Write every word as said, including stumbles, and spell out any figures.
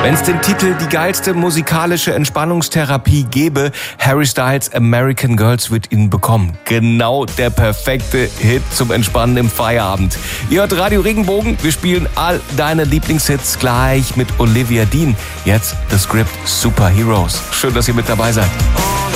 Wenn es den Titel Die geilste musikalische Entspannungstherapie gäbe, Harry Styles American Girls wird ihn bekommen. Genau der perfekte Hit zum Entspannen im Feierabend. Ihr hört Radio Regenbogen, wir spielen all deine Lieblingshits gleich mit Olivia Dean. Jetzt The Script Superheroes. Schön, dass ihr mit dabei seid.